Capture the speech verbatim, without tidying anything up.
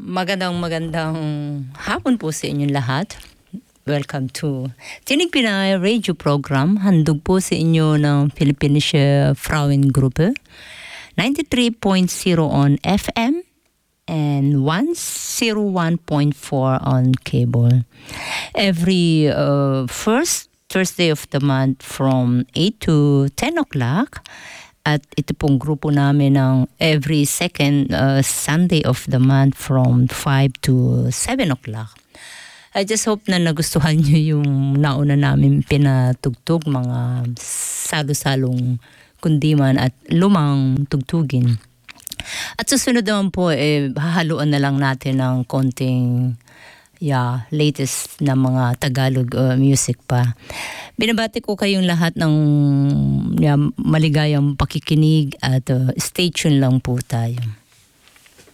Magandang magandang hapon po sa inyong lahat. Welcome to Tinig Pinay Radio Program. Handog po sa inyo ng Philippinische Frauengruppe. ninety-three point zero on F M and one oh one point four on cable. Every uh, first Thursday of the month from eight to ten o'clock. At ito pong grupo namin ng every second uh, Sunday of the month from five to seven o'clock. I just hope na nagustuhan nyo yung nauna namin pinatugtog, mga salo-salong kundiman at lumang tugtugin. At susunod naman po, eh, hahaluan na lang natin ng konting yeah, latest na mga Tagalog uh, music pa. Binabati ko kayong lahat ng yeah, maligayang pakikinig at uh, stay tuned lang po tayo.